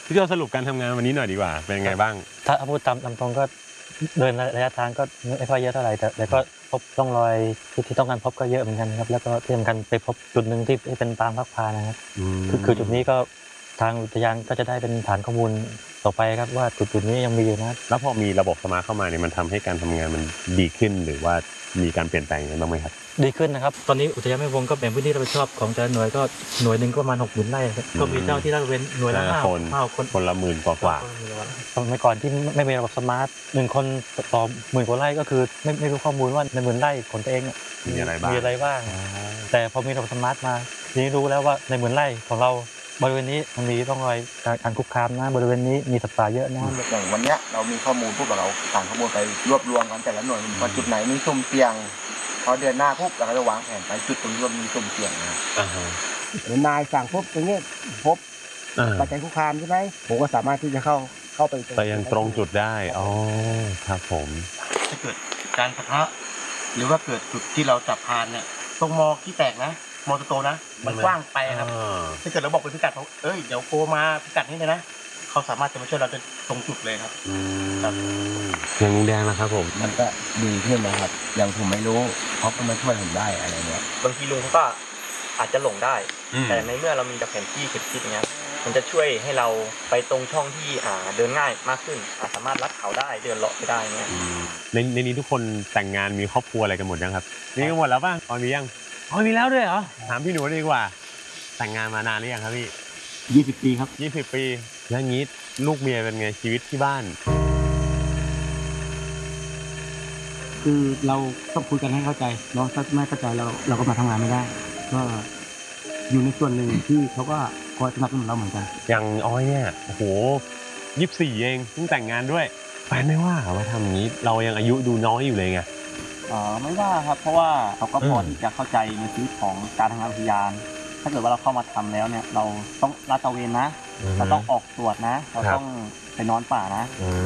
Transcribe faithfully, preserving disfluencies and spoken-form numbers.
พี่โจสรุปการทำงานวันนี้หน่อยดีกว่าเป็นไงบ้างถ้าพูดตามตามตรงก็เดินระยะทางก็ไม่ค่อยเยอะเท่าไหร่แต่แต่ก็พบร่องรอยที่ที่ต้องการพบก็เยอะเหมือนกันครับแล้วก็ที่สำคัญไปพบจุดหนึ่งที่เป็นปางพักพานะครับคือคือจุดนี้ก็ทางอุทยานก็จะได้เป็นฐานข้อมูลต่อไปครับว่าจุดจุดนี้ยังมีอยู่นะแล้วพอมีระบบสมาร์ทเข้ามาเนี่ยมันทำให้การทำงานมันดีขึ้นหรือว่ามีการเปลี่ยนแปลงยังไงบ้างไหมครับดีขึ้นนะครับตอนนี้อุทยานแม่วงก็แบ่งพื้นที่รับผิดชอบของแต่ละหน่วยก็หน่วยหนึ่งก็ประมาณหกหมื่นไร่ก็มีเจ้าที่ราชเว้นหน่วยละห้าคนห้าคนคนละหมื่นกว่ากว่าสมัยก่อนที่ไม่มีระบบสมาร์ทหนึ่งคนต่อหมื่นกว่าไร่ก็คือไม่ไม่รู้ข้อมูลว่าในหมื่นไร่ของตัวเองมีอะไรบ้างมีอะไรบ้างแต่พอมีระบบสมาร์ทมาทีนี้รู้แล้วว่าในหมื่นไร่ของเราบริเวณนี้มันมีร่องรอยการคุกคามนะบริเวณนี้มีสัตว์ป่าเยอะนะอย่างวันนี้เรามีข้อมูลปุ๊บเราต่างข้อมูลไปรวบรวมกันแต่ละหน่วยว่าจุดไหนมีสุ่มเสี่ยงพอเดือนหน้าปุ๊บเราก็จะวางแผนไปจุดตรงนี้มีสุ่มเสี่ยงนะนายสั่งปุ๊บตรงนี้พบปัจจัยคุกคามใช่ไหมผมก็สามารถที่จะเข้าเข้าไปไปยังตรงจุดได้อ๋อครับผมถ้าเกิดการปะทะหรือว่าเกิดจุดที่เราจับพานเนี่ยตรงมอที่แตกนะมอโตนะมันกว้างไปครับถ้าเกิดเราบอกเป็นพิกัดเขาเอ้ยเดี๋ยวโกมาพิกัดนี้เลยนะเขาสามารถจะมาช่วยเราจนตรงจุดเลยครับอย่างลุงแดงนะครับผมมันก็ดีขึ้นนะครับอย่างผมไม่รู้เขาก็มาช่วยผมได้อะไรเงี้ยบางทีลุงเขาก็อาจจะหลงได้แต่ในเมื่อเรามีแผนที่คิดๆอย่างเงี้ยมันจะช่วยให้เราไปตรงช่องที่อ่าเดินง่ายมากขึ้นสามารถลัดเขาได้เดินเลาะไปได้เงี้ยในในนี้ทุกคนแต่งงานมีครอบครัวอะไรกันหมดยังครับมีกันหมดแล้วป่ะตอนมียังอ๋อมีแล้วด้วยเหรอถามพี่หนูดีกว่าแต่งงานมานานหรือยังครับพี่ยี่สิบปีครับยี่สิบปีแล้วงี้ลูกเมียเป็นไงชีวิตที่บ้านคือเราต้องคุยกันให้เข้าใจเนาะถ้าไม่เข้าใจเราเราก็มาทำงานไม่ได้ก็อยู่ในส่วนหนึ่งที่เขาก็คอยสนับสนุนเราเหมือนกันอย่างอ้อยเนี่ยโอ้โหยี่สิบสี่เองเพิ่งแต่งงานด้วยแฟนไม่ว่าว่าทำอย่างนี้เรายังอายุดูน้อยอยู่เลยไงอ๋อไม่ว่าครับเพราะว่าเขาก็พอที่จะเข้าใจในชีวิตของการทำงานอุทยานถ้าเกิดว่าเราเข้ามาทำแล้วเนี่ยเราต้องลาดตระเวนนะเราต้องออกตรวจนะเราต้องไปนอนป่านะ